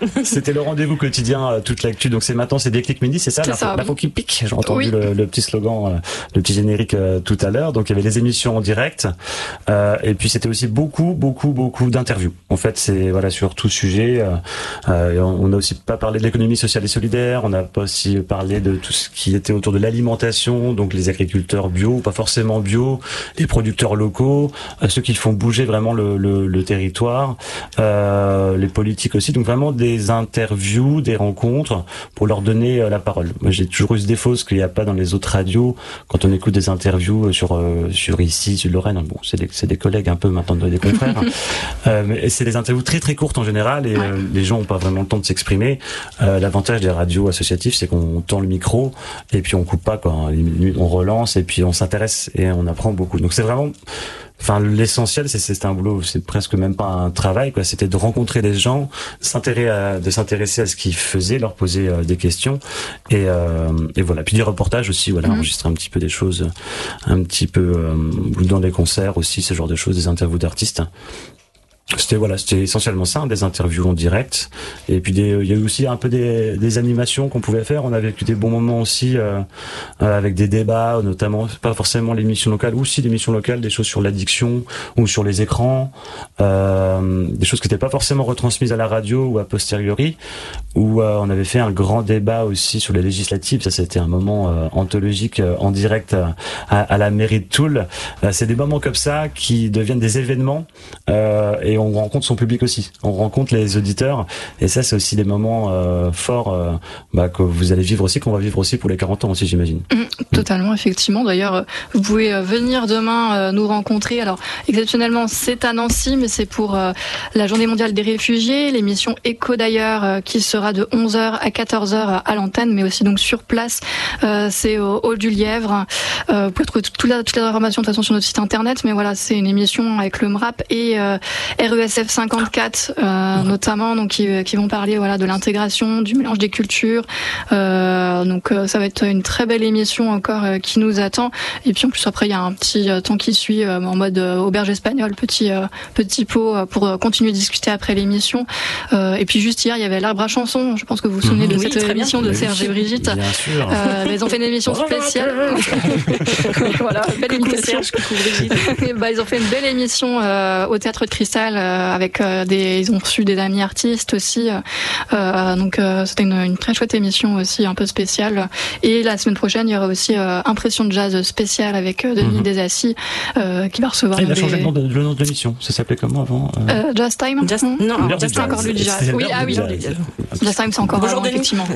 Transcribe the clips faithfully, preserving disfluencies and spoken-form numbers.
C'était le rendez-vous quotidien, euh, toute l'actu. Donc c'est maintenant, c'est Déclic Midi, c'est ça, C'est l'info, ça, l'info oui. qui pique. J'ai entendu Oui. le, le petit slogan, euh, le petit générique euh, tout à l'heure. Donc il y avait les émissions en direct, euh, et puis c'était aussi beaucoup, beaucoup, beaucoup d'interviews. En fait, c'est voilà sur tout sujet. Euh, euh, on n'a aussi pas parlé de l'économie sociale et solidaire. On n'a pas aussi parlé de tout ce qui était autour de l'alimentation, donc les agriculteurs bio, pas forcément bio, les producteurs locaux, euh, ceux qui font bouger vraiment le, le, le territoire, euh, les politiques aussi. Donc vraiment des interviews, des rencontres pour leur donner euh, la parole. Moi, j'ai toujours eu ce défaut, ce qu'il n'y a pas dans les autres radios. Quand on écoute des interviews sur euh, sur ici, sur Lorraine, bon, c'est des, c'est des collègues un peu maintenant, des confrères. euh, mais c'est des interviews très très courtes en général, et euh, les gens n'ont pas vraiment le temps de s'exprimer. Euh, l'avantage des radios associatives, c'est qu'on tend le micro et puis on coupe pas, quoi. On relance et puis on s'intéresse et on apprend beaucoup. Donc c'est vraiment, enfin l'essentiel, c'est c'est un boulot, c'est presque même pas un travail, quoi. C'était de rencontrer des gens, s'intéresser à, de s'intéresser à ce qu'ils faisaient, leur poser euh, des questions et, euh, et voilà. Puis des reportages aussi, voilà, mmh. enregistrer un petit peu des choses, un petit peu euh, dans les concerts aussi, ce genre de choses, des interviews d'artistes. C'était voilà, c'était essentiellement ça, des interviews en direct, et puis des, il y a eu aussi un peu des, des animations qu'on pouvait faire. On a vécu des bons moments aussi euh, avec des débats, notamment pas forcément l'émission locale, ou aussi l'émission locale, des choses sur l'addiction ou sur les écrans, euh, des choses qui n'étaient pas forcément retransmises à la radio ou a posteriori. Où euh, on avait fait un grand débat aussi sur les législatives. Ça, c'était un moment euh, anthologique euh, en direct euh, à, à la mairie de Toul. Euh, c'est des moments comme ça qui deviennent des événements, euh, et on rencontre son public aussi. On rencontre les auditeurs, et ça, c'est aussi des moments euh, forts euh, bah, que vous allez vivre aussi, qu'on va vivre aussi pour les quarante ans aussi, j'imagine. Mmh, totalement, effectivement. D'ailleurs, vous pouvez venir demain euh, nous rencontrer. Alors, exceptionnellement, c'est à Nancy, mais c'est pour euh, la Journée mondiale des réfugiés, l'émission Écho d'ailleurs, euh, qui sera de onze heures à quatorze heures à l'antenne, mais aussi donc sur place. Euh, c'est au Hall du Lièvre. Euh, vous pouvez trouver toute la, toutes les informations de toute façon sur notre site internet, mais voilà, c'est une émission avec le M R A P et euh, R E S F cinquante-quatre euh, notamment, donc qui, qui vont parler voilà de l'intégration, du mélange des cultures. Euh, donc euh, ça va être une très belle émission encore euh, qui nous attend. Et puis en plus après il y a un petit euh, temps qui suit euh, en mode euh, auberge espagnole, petit euh, petit pot euh, pour euh, continuer de discuter après l'émission. Euh, et puis juste hier il y avait l'arbre à chanson. Je pense que vous vous souvenez de oui, cette émission bien. de Serge et Brigitte. Bien sûr. Euh, ils ont fait une émission spéciale. Voilà, belle émission. Bah, ils ont fait une belle émission euh, au Théâtre de Cristal euh, avec euh, des, ils ont reçu des amis artistes aussi. Euh, donc euh, c'était une, une très chouette émission aussi, un peu spéciale. Et la semaine prochaine, il y aura aussi euh, Impression de jazz spéciale avec euh, Denis mm-hmm. Desassis euh, qui va recevoir. Ah, il a des... changé le nom de, le nom de l'émission. Ça s'appelait comment avant euh... Euh, Jazz Time. Just, non, non Just Time, encore lui déjà. Oui, ah oui. Jazz Time, c'est encore avant, effectivement.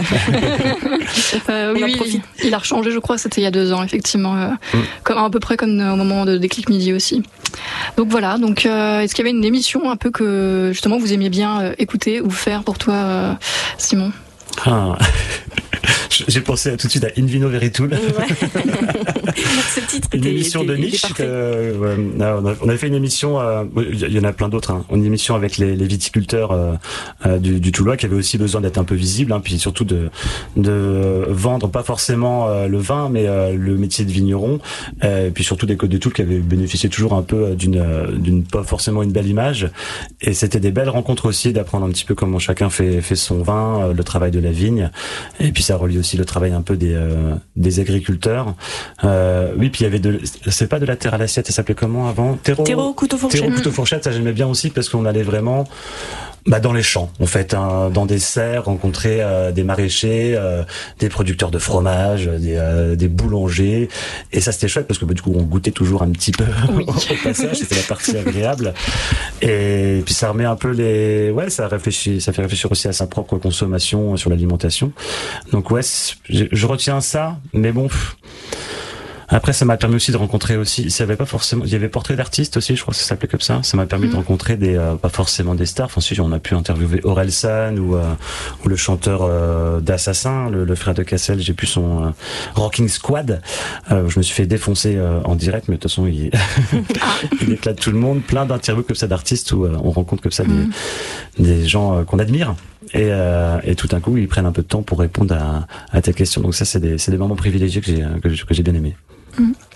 euh, oui, oui, il a rechangé, je crois, c'était il y a deux ans, effectivement, euh, mm. comme à peu près comme au moment de Déclic Midi aussi. Donc voilà. Donc, euh, est-ce qu'il y avait une émission un peu que justement vous aimiez bien euh, écouter ou faire pour toi, euh, Simon? Ah. J'ai pensé tout de suite à In Vino Veritul. Ouais. Ce titre une était, émission était, de niche. Euh, ouais, on avait fait une émission, euh, il y en a plein d'autres, hein, une émission avec les, les viticulteurs euh, euh, du, du Toulois qui avaient aussi besoin d'être un peu visibles, hein, puis surtout de, de vendre pas forcément euh, le vin, mais euh, le métier de vigneron, euh, et puis surtout des Côtes de Toul qui avaient bénéficié toujours un peu d'une, d'une pas forcément une belle image. Et c'était des belles rencontres aussi, d'apprendre un petit peu comment chacun fait, fait son vin, euh, le travail de la vigne, et puis ça relie aussi le travail un peu des euh, des agriculteurs. Euh, oui, puis il y avait de, c'est pas de la terre à l'assiette, ça s'appelait comment avant? Terreau, terreau couteau fourchette. Terreau couteau fourchette, ça j'aimais bien aussi parce qu'on allait vraiment bah dans les champs, en fait, hein, dans des serres, rencontrer euh, des maraîchers, euh, des producteurs de fromage, des, euh, des boulangers, et ça c'était chouette parce que bah, du coup on goûtait toujours un petit peu oui. au passage, c'était la partie agréable, et puis ça remet un peu les, ouais, ça réfléchit, ça fait réfléchir aussi à sa propre consommation sur l'alimentation. Donc ouais, je, je retiens ça, mais bon. Pff, après, ça m'a permis aussi de rencontrer aussi, il y avait pas forcément, il y avait portrait d'artistes aussi, je crois que ça s'appelait comme ça. Ça m'a permis mmh. de rencontrer des, euh, pas forcément des stars. Enfin, si, on a pu interviewer Orelsan ou, euh, ou le chanteur euh, d'Assassin, le, le frère de Cassel, j'ai pu son euh, Rocking Squad. Euh, je me suis fait défoncer euh, en direct, mais de toute façon, il, il éclate tout le monde. Plein d'interviews comme ça d'artistes où euh, on rencontre comme ça mmh. des, des gens euh, qu'on admire. Et, euh, et tout d'un coup, ils prennent un peu de temps pour répondre à, à tes questions. Donc ça, c'est des, c'est des moments privilégiés que j'ai, que j'ai, que j'ai bien aimés. Mmh.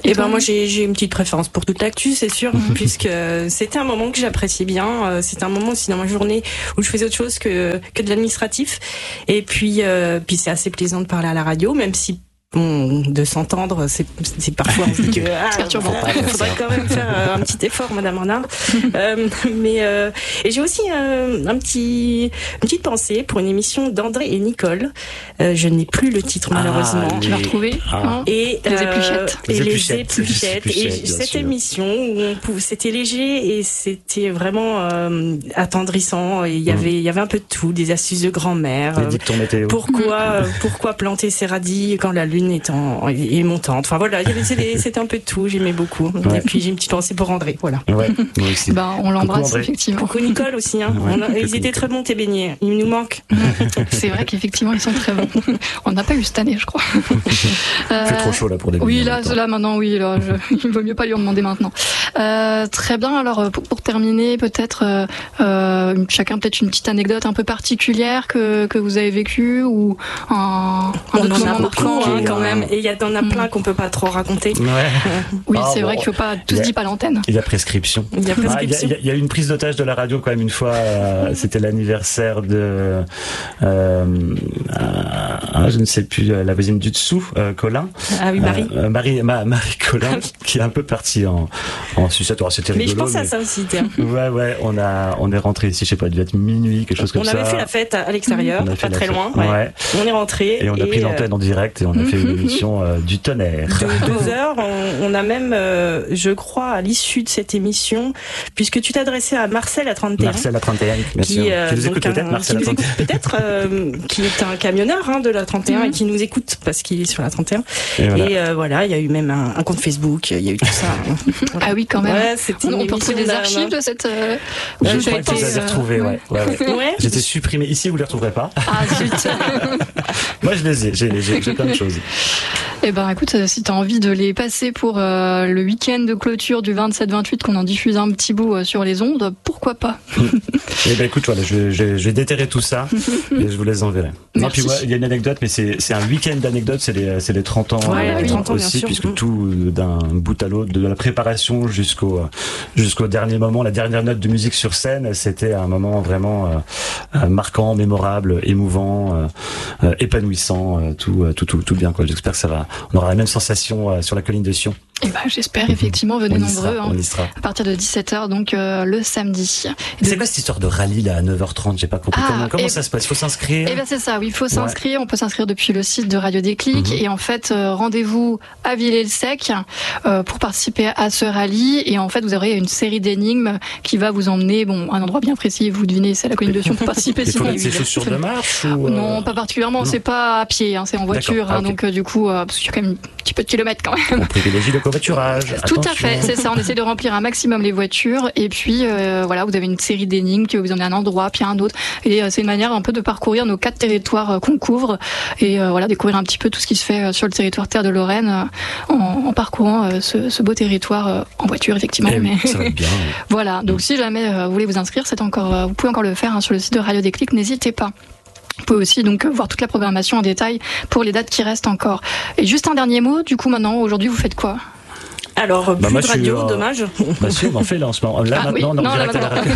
Et ben moi j'ai j'ai une petite préférence pour toute l'actu, c'est sûr, puisque c'était un moment que j'appréciais bien. C'était un moment aussi dans ma journée où je faisais autre chose que que de l'administratif. Et puis euh, puis c'est assez plaisant de parler à la radio, même si bon, de s'entendre, c'est, c'est parfois on se dit que ah, il faudrait quand même faire euh, un petit effort, Madame Renard. euh, mais euh, et j'ai aussi euh, un petit, une petite pensée pour une émission d'André et Nicole. Euh, je n'ai plus le titre malheureusement. Ah, les... Tu l'as retrouvé ah. Et les euh, épluchettes. Et les les épluchettes. épluchettes. Et cette sûr. émission où on pouvait, c'était léger et c'était vraiment euh, attendrissant. Et il y avait, mmh. il y avait un peu de tout, des astuces de grand-mère. Les dictons météo. Pourquoi, mmh. pourquoi planter ses radis quand la lune est en est montante. Enfin voilà, il y avait, c'était, c'était un peu de tout. J'aimais beaucoup. Ouais. Et puis j'ai une petite pensée pour André. Voilà. Ouais, moi aussi. Ben, on l'embrasse Coucou, effectivement. Coucou Nicole aussi. Hein. Ouais, on a, ils étaient très bons tes beignets. Ils nous manquent. C'est vrai qu'effectivement ils sont très bons. On n'a pas eu cette année, je crois. Il fait trop chaud là pour les beignets. Oui là, là maintenant oui là, je, il vaut mieux pas lui en demander maintenant. Euh, très bien. Alors pour, pour terminer, peut-être euh, euh, chacun peut-être une petite anecdote un peu particulière que que vous avez vécue ou un, un on en moment a marquant hein, quand même. Et il y a on a plein qu'on peut pas trop raconter. Ouais. Oui, ah, c'est bon. vrai qu'il faut pas tout se dit pas à l'antenne. Il y a prescription. Il y a prescription. Ah, il, y a, il y a eu une prise d'otage de la radio quand même une fois. Euh, c'était l'anniversaire de, euh, euh, je ne sais plus, la voisine du dessous, euh, Colin. Ah oui, Marie. Euh, Marie, ma, Marie Colin, qui est un peu partie en, en sucette. Alors, c'était rigolo. Mais je pense mais... à ça aussi. Tiens. Ouais, ouais. On a, on est rentré ici, je sais pas, il devait être minuit, quelque chose comme on ça. On avait fait la fête à l'extérieur, pas très loin. Ouais. Ouais. On est rentré. Et on a pris l'antenne en direct et on a fait une émission euh, du tonnerre. De deux heures. On, on a même, euh, je crois, à l'issue de cette émission, puisque tu t'adressais à Marcel à trente et un. Marcel à trente et un, bien qui, sûr. Euh, qui nous écoute un, peut-être, Marcel qui à nous trente et un. écoute peut-être, euh, qui est un camionneur hein, de la trente et un mm-hmm. et qui nous écoute parce qu'il est sur la trente et un. Et voilà, et euh, voilà, il y a eu même un, un compte Facebook, il y a eu tout ça. Voilà. Ah oui, quand même. Ouais, c'était on peut retrouver des archives de cette. Euh, je, je crois que vous les avez retrouvées, ouais. ouais, ouais. ouais. J'étais supprimé. Ici, vous les retrouverez pas. Ah zut. Moi, je les ai. J'ai, j'ai, j'ai plein de choses. Eh ben, écoute, si t'as envie de les passer pour euh, le week-end de clôture du vingt-sept vingt-huit, qu'on en diffuse un petit bout euh, sur les ondes, pourquoi pas. Eh ben, écoute, voilà, je, je, je vais déterrer tout ça et je vous les enverrai. Non, puis moi, il y a une anecdote, mais c'est, c'est un week-end d'anecdotes, c'est les, c'est les trente ans, ouais, euh, les trente ans aussi, puisque mmh. tout d'un bout à l'autre, de la préparation jusqu'au, jusqu'au dernier moment, la dernière note de musique sur scène, c'était un moment vraiment euh, marquant, mémorable, émouvant, euh, épanouissant, euh, tout, tout, tout, tout bien, quoi. J'espère que ça va, on aura la même sensation euh, sur la colline de Sion. Eh ben, j'espère, effectivement, venez on nombreux, sera, hein, on y sera. à partir de dix-sept heures, donc euh, le samedi. Et c'est quoi cette histoire de rallye là à neuf heures trente? J'ai pas compris. Ah, comment comment et... ça se passe? Il faut s'inscrire? Eh bien c'est ça, oui, il faut s'inscrire. Ouais. On peut s'inscrire depuis le site de Radio Déclic. Mm-hmm. Et en fait, euh, rendez-vous à Villers-le-Sec euh, pour participer à ce rallye. Et en fait, vous aurez une série d'énigmes qui va vous emmener, bon, à un endroit bien précis. Vous devinez, c'est la colline de Sion pour participer. Il faut mettre ses chaussures de marche ou euh... Non, pas particulièrement. Non. C'est pas à pied, hein, c'est en voiture. Ah, okay. hein, donc euh, du coup, euh, parce qu'il y a quand même un petit peu de kilomètres quand même. On privilégie le covoiturage. Tout à fait, c'est ça. On essaie de remplir un maximum les voitures et puis euh, voilà, vous avez une série d'énigmes qui va vous emmener à un endroit puis à un autre. Et euh, c'est une manière un peu de parcourir nos quatre territoires euh, qu'on couvre et euh, voilà, découvrir un petit peu tout ce qui se fait euh, sur le territoire Terre de Lorraine euh, en, en parcourant euh, ce, ce beau territoire euh, en voiture effectivement. Eh mais oui, ça va bien. Voilà, donc mmh. si jamais euh, vous voulez vous inscrire, c'est encore, euh, vous pouvez encore le faire hein, sur le site de Radio Déclic. N'hésitez pas. Vous pouvez aussi donc voir toute la programmation en détail pour les dates qui restent encore. Et juste un dernier mot. Du coup, maintenant, aujourd'hui, vous faites quoi? Alors, bah plus de radio, euh... dommage. Bah si, on en fait là en ce moment. Là, ah, maintenant, oui. on est en non, direct là, à la radio.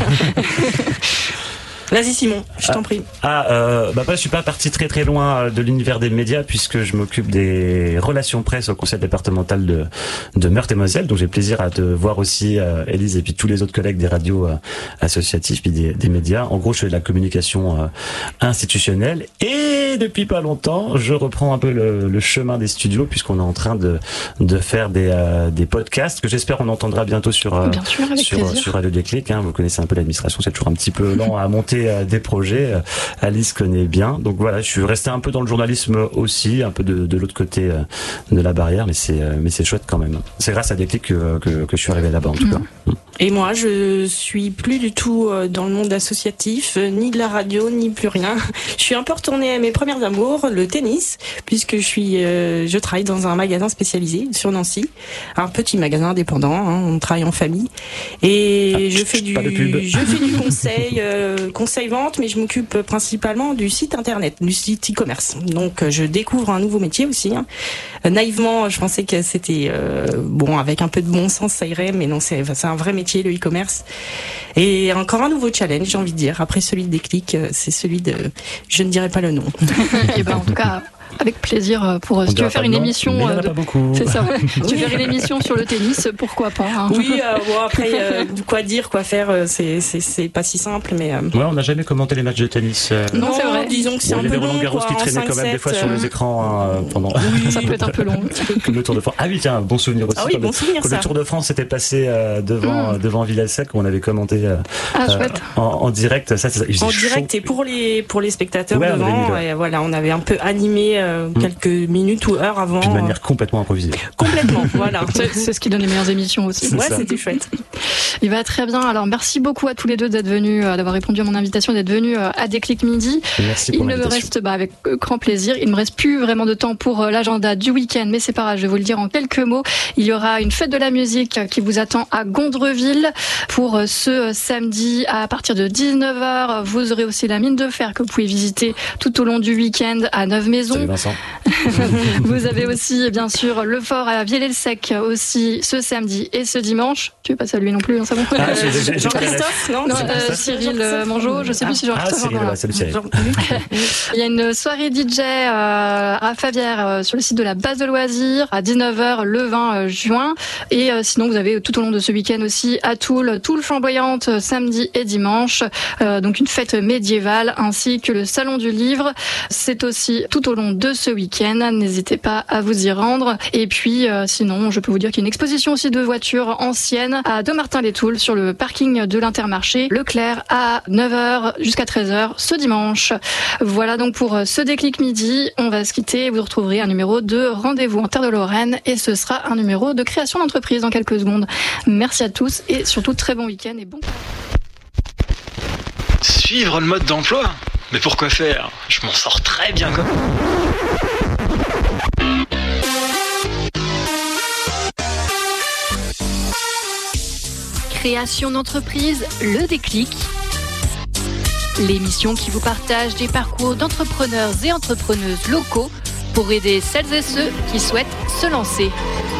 Vas-y Simon, je ah, t'en prie. Ah, euh, bah, bah je suis pas parti très très loin de l'univers des médias puisque je m'occupe des relations presse au conseil départemental de, de Meurthe-et-Moselle. Donc j'ai plaisir à te voir aussi, euh, Élise, et puis tous les autres collègues des radios euh, associatives puis des, des médias. En gros, je fais de la communication euh, institutionnelle et depuis pas longtemps, je reprends un peu le, le chemin des studios puisqu'on est en train de de faire des euh, des podcasts que j'espère on entendra bientôt sur euh, Bien sûr, avec sur plaisir. sur Radio Déclic. Hein. Vous connaissez un peu l'administration, c'est toujours un petit peu lent à monter des projets. Alice connaît bien. Donc voilà, je suis resté un peu dans le journalisme aussi, un peu de, de l'autre côté de la barrière, mais c'est, mais c'est chouette quand même. C'est grâce à Déclic que, que, que je suis arrivé là-bas en tout mmh. cas. Et moi, je suis plus du tout dans le monde associatif, ni de la radio, ni plus rien. Je suis un peu retournée à mes premières amours, le tennis, puisque je suis, euh, je travaille dans un magasin spécialisé sur Nancy, un petit magasin indépendant. Hein, on travaille en famille, et ah, je fais du, je fais du conseil, euh, conseil vente, mais je m'occupe principalement du site internet, du site e-commerce. Donc, je découvre un nouveau métier aussi. Hein. Naïvement, je pensais que c'était euh, bon, avec un peu de bon sens, ça irait, mais non, c'est, c'est un vrai métier. Le e-commerce, et encore un nouveau challenge, j'ai envie de dire. Après celui de Déclic, c'est celui de, je ne dirai pas le nom. Et ben en tout cas, avec plaisir pour. Si tu veux faire une émission, mais il y en a pas beaucoup. C'est ça. Si tu veux faire une émission sur le tennis, pourquoi pas. Hein. Oui, euh, bon après, euh, quoi dire, quoi faire, c'est c'est c'est pas si simple, mais. Euh... Ouais, on n'a jamais commenté les matchs de tennis. Euh... Non, c'est vrai. Disons que c'est bon, un peu long. Il y avait Roland Garros qui traînait quand même des fois euh... sur les écrans hein, pendant. Oui, ça peut être un peu long. Comme le Tour de France. Ah oui, tiens, bon souvenir aussi. Ah oui, bon le, souvenir quand ça. Le Tour de France s'était passé euh, devant mm. devant Villasec, où on avait commenté euh, ah, chouette. en, en direct. Ça, c'est ça. En direct et pour les pour les spectateurs ouais, devant. Et voilà, on avait un peu animé euh, mm. quelques minutes ou heures avant. Puis de manière complètement improvisée. Complètement, voilà. C'est, c'est ce qui donne les meilleures émissions aussi. C'est ouais, ça. C'était chouette. Il va très bien. Alors, merci beaucoup à tous les deux d'être venus, euh, d'avoir répondu à mon invitation, d'être venus euh, à Déclic Midi. Merci pour Il l'invitation. me reste, bah, avec grand plaisir, il ne me reste plus vraiment de temps pour euh, l'agenda du week-end, mais c'est pas grave, je vais vous le dire en quelques mots. Il y aura une fête de la musique qui vous attend à Gondreville pour euh, ce euh, samedi à partir de dix-neuf heures. Vous aurez aussi la mine de fer que vous pouvez visiter tout au long du week-end à Neuve-Maisons. Salut Vincent. Vous avez aussi, bien sûr, le fort à Vielle-le-Sec aussi ce samedi et ce dimanche. Tu veux pas saluer non plus, hein, ça va. Ah, j'ai, j'ai, j'ai Jean-Christophe, non, non euh, Cyril euh, Mangeot, je sais plus si Jean-Christophe. Ah, Cyril, ouais, salut Cyril. Il y a une soirée D J euh, à Favière euh, sur le site de la base de loisirs à dix-neuf heures le vingt juin. Et euh, sinon, vous avez tout au long de ce week-end aussi à Toul, Toul flamboyante euh, samedi et dimanche. Euh, donc une fête médiévale ainsi que le salon du livre. C'est aussi tout au long de ce week-end. N'hésitez pas à vous y rendre. Et puis, euh, sinon, je peux vous dire qu'il y a une exposition aussi de voitures anciennes à Dommartin-les-Toules sur le parking de l'Intermarché Leclerc à neuf heures jusqu'à treize heures ce dimanche. Voilà donc pour ce Déclic Midi. On va se quitter. Vous retrouverez un numéro de Rendez-vous en Terre de Lorraine et ce sera un numéro de création d'entreprise dans quelques secondes. Merci à tous et surtout très bon week-end et bon. Suivre le mode d'emploi ? Mais pourquoi faire ? Je m'en sors très bien comme... Création d'entreprise, le déclic. L'émission qui vous partage des parcours d'entrepreneurs et entrepreneuses locaux pour aider celles et ceux qui souhaitent se lancer.